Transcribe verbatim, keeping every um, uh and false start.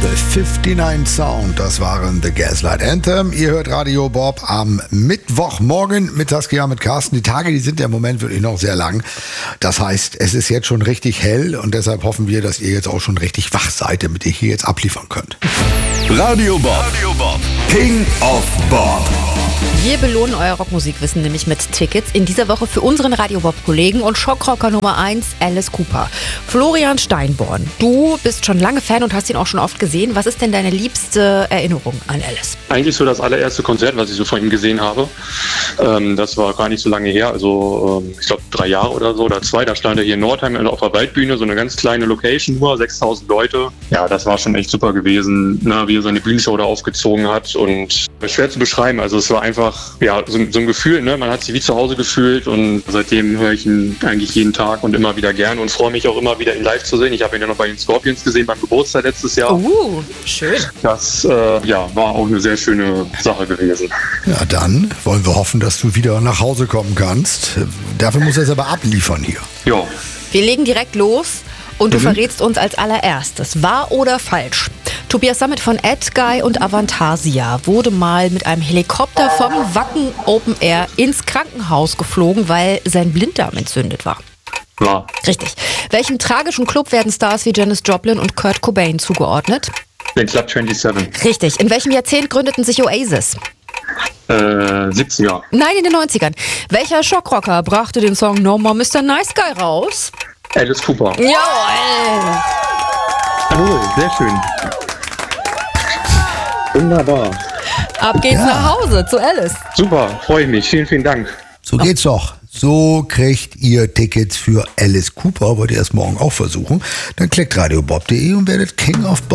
The neunundfünfzig Sound, das waren The Gaslight Anthem. Ihr hört Radio Bob am Mittwochmorgen mit Saskia, mit Carsten. Die Tage, die sind ja im Moment wirklich noch sehr lang. Das heißt, es ist jetzt schon richtig hell und deshalb hoffen wir, dass ihr jetzt auch schon richtig wach seid, damit ihr hier jetzt abliefern könnt. Radio Bob, Radio Bob. King of Bob. Wir belohnen euer Rockmusikwissen nämlich mit Tickets. In dieser Woche für unseren Radio Bob-Kollegen und Schockrocker Nummer eins, Alice Cooper. Florian Steinborn, du bist schon lange Fan und hast ihn auch schon oft gesehen. Was ist denn deine liebste Erinnerung an Alice? Eigentlich so das allererste Konzert, was ich so von ihm gesehen habe. Ähm, das war gar nicht so lange her, also ähm, ich glaube drei Jahre oder so, oder zwei. Da stand er hier in Nordheim auf der Waldbühne, so eine ganz kleine Location, nur sechstausend Leute. Ja, das war schon echt super gewesen, na, wie er seine Bühnenshow da aufgezogen hat und schwer zu beschreiben. Also es war einfach ja so, so ein Gefühl, ne? Man hat sich wie zu Hause gefühlt und seitdem höre ich ihn eigentlich jeden Tag und immer wieder gern und freue mich auch immer wieder, ihn live zu sehen. Ich habe ihn ja noch bei den Scorpions gesehen beim Geburtstag letztes Jahr. Uh, schön. Das äh, ja, war auch eine sehr schöne Sache gewesen. Ja, dann wollen wir hoffen, dass du wieder nach Hause kommen kannst. Dafür muss er es aber abliefern hier. Ja. Wir legen direkt los und du Mhm. verrätst uns als allererstes, wahr oder falsch. Tobias Sammet von AdGuy und Avantasia wurde mal mit einem Helikopter vom Wacken Open Air ins Krankenhaus geflogen, weil sein Blinddarm entzündet war. War. Richtig. Welchem tragischen Club werden Stars wie Janis Joplin und Kurt Cobain zugeordnet? Den Club siebenundzwanzig. Richtig. In welchem Jahrzehnt gründeten sich Oasis? Äh, siebziger. Nein, in den neunzigern. Welcher Schockrocker brachte den Song No More Mister Nice Guy raus? Alice Cooper. Jawohl! Jawohl, sehr schön. Wunderbar. Ab geht's Ja. nach Hause zu Alice. Super, freue ich mich. Vielen, vielen Dank. So geht's doch. So kriegt ihr Tickets für Alice Cooper. Wollt ihr das morgen auch versuchen? Dann klickt radiobob punkt de und werdet King of Bob.